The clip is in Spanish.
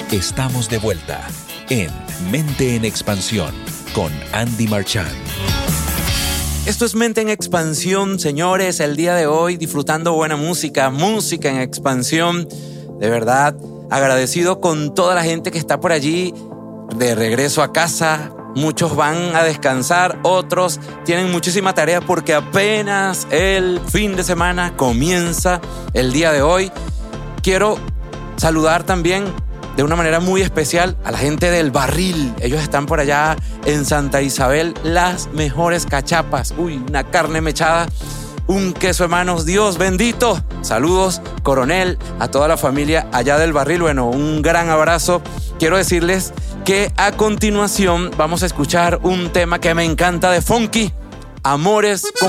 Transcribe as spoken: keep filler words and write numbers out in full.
Estamos de vuelta en Mente en Expansión con Andy Marchand. Esto es Mente en Expansión, señores. El día de hoy disfrutando buena música, música en expansión. De verdad, agradecido con toda la gente que está por allí de regreso a casa. Muchos van a descansar, otros tienen muchísima tarea porque apenas el fin de semana comienza el día de hoy. Quiero saludar también de una manera muy especial a la gente del Barril. Ellos están por allá en Santa Isabel, las mejores cachapas. Uy, una carne mechada, un queso, hermanos. Dios bendito. Saludos, coronel, a toda la familia allá del Barril. Bueno, un gran abrazo. Quiero decirles que a continuación vamos a escuchar un tema que me encanta de Funky, Amores con